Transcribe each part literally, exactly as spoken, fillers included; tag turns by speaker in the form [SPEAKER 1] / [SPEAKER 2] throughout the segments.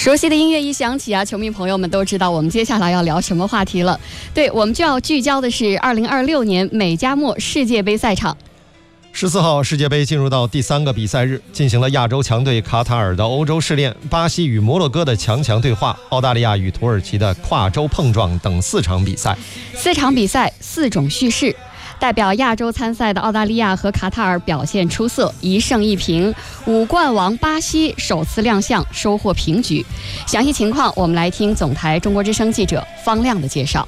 [SPEAKER 1] 熟悉的音乐一响起啊，球迷朋友们都知道我们接下来要聊什么话题了。对，我们就要聚焦的是二零二六年美加墨世界杯赛场。
[SPEAKER 2] 十四号世界杯进入到第三个比赛日，进行了亚洲强队卡塔尔的欧洲试炼，巴西与摩洛哥的强强对话，澳大利亚与土耳其的跨洲碰撞等四场比赛。
[SPEAKER 1] 四场比赛，四种叙事。代表亚洲参赛的澳大利亚和卡塔尔表现出色，一胜一平。五冠王巴西首次亮相，收获平局。详细情况，我们来听总台中国之声记者方亮的介绍。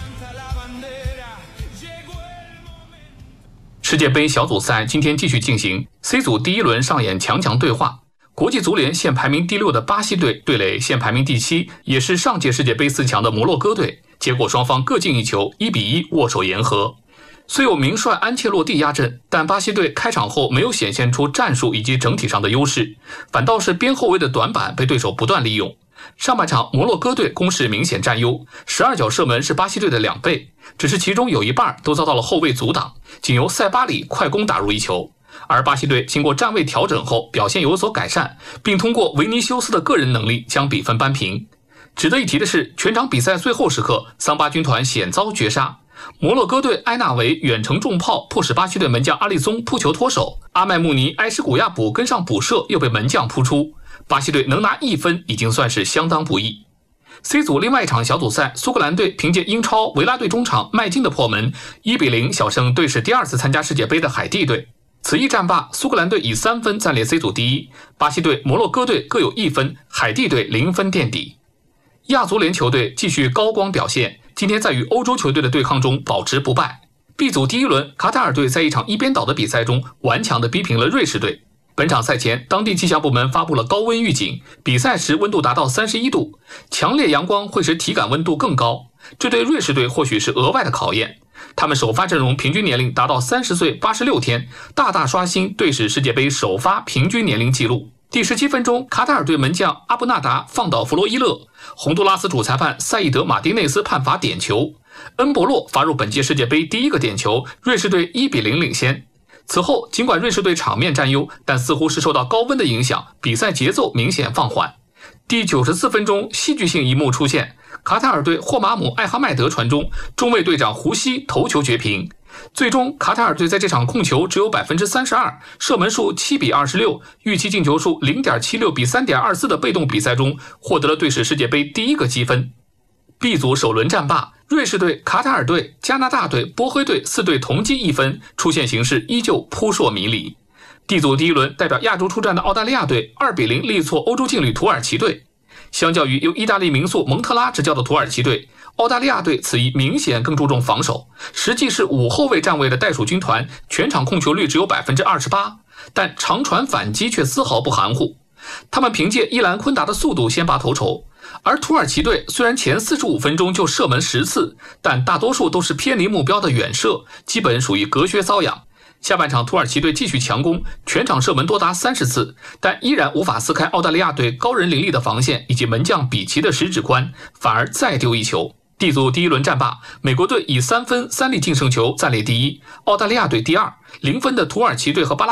[SPEAKER 3] 世界杯小组赛今天继续进行 ，C 组第一轮上演强强对话。国际足联现排名第六的巴西队对垒现排名第七，也是上届世界杯四强的摩洛哥队，结果双方各进一球，一比一握手言和。虽有名帅安切洛蒂压阵，但巴西队开场后没有显现出战术以及整体上的优势，反倒是边后卫的短板被对手不断利用。上半场摩洛哥队攻势明显占优，十二脚射门是巴西队的两倍，只是其中有一半都遭到了后卫阻挡，仅由塞巴里快攻打入一球。而巴西队经过站位调整后表现有所改善，并通过维尼修斯的个人能力将比分扳平。值得一提的是，全场比赛最后时刻，桑巴军团险遭绝杀。摩洛哥队埃纳维远程重炮迫使巴西队门将阿利松扑球脱手，阿麦穆尼埃什古亚卜跟上补射又被门将扑出，巴西队能拿一分已经算是相当不易。C 组另外一场小组赛，苏格兰队凭借英超维拉队中场麦金的破门，一比零小胜队是第二次参加世界杯的海地队。此役战罢，苏格兰队以三分暂列 C 组第一，巴西队、摩洛哥队各有一分，海地队零分垫底。亚足联球队继续高光表现，今天在与欧洲球队的对抗中保持不败。B 组第一轮，卡塔尔队在一场一边倒的比赛中顽强地逼平了瑞士队。本场赛前，当地气象部门发布了高温预警，比赛时温度达到三十一度，强烈阳光会使体感温度更高，这对瑞士队或许是额外的考验。他们首发阵容平均年龄达到三十岁八十六天，大大刷新队史世界杯首发平均年龄纪录。第十七分钟，卡塔尔队门将阿布纳达放倒弗洛伊勒，洪都拉斯主裁判塞义德马丁内斯判罚点球，恩博洛罚入本届世界杯第一个点球，瑞士队一比零领先。此后，尽管瑞士队场面占优，但似乎是受到高温的影响，比赛节奏明显放缓。第九十四分钟，戏剧性一幕出现，卡塔尔队霍马姆艾哈迈德传中，中卫队长胡西头球绝平。最终，卡塔尔队在这场控球只有 百分之三十二， 射门数七比二十六，预期进球数 零点七六比三点二四的被动比赛中，获得了队史世界杯第一个积分。B 组首轮战罢，瑞士队、卡塔尔队、加拿大队、波黑队四队同积一分，出线形势依旧扑朔迷离。D 组第一轮，代表亚洲出战的澳大利亚队二比零力挫欧洲劲旅土耳其队。相较于由意大利名宿蒙特拉执教的土耳其队，澳大利亚队此役明显更注重防守，实际是五后卫站位的袋鼠军团，全场控球率只有 百分之二十八， 但长传反击却丝毫不含糊。他们凭借伊兰昆达的速度先拔头筹，而土耳其队虽然前四十五分钟就射门十次，但大多数都是偏离目标的远射，基本属于隔靴搔痒。下半场土耳其队继续强攻，全场射门多达三十次，但依然无法撕开澳大利亚队高人凌厉的防线以及门将比奇的十指关，反而再丢一球。D 组第一轮战罢，美国队以三分三粒净胜球暂列第一，澳大利亚队第二，零分的土耳其队和巴拉